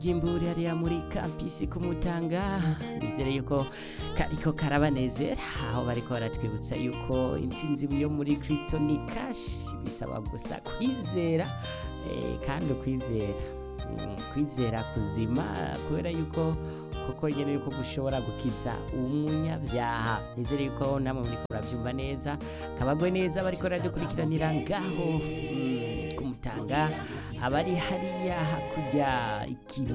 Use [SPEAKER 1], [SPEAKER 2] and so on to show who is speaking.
[SPEAKER 1] ry'imburi hariya muri kampisi kumutanga, nizere yuko kariko karabanezera aho bariko baratwibutsa yuko intsinzi yo muri Kristo ni kashi, bisaba gusa kwizera kandi kwizera kuzima, kubera yuko kuko nyene yuko gushobora gukiza umunyabyaha. Nizere yuko namwe muriko muravyumva neza, kabagwe neza bariko radukurikiranira ngaho kumutanga, abari hariya hakurya ikiro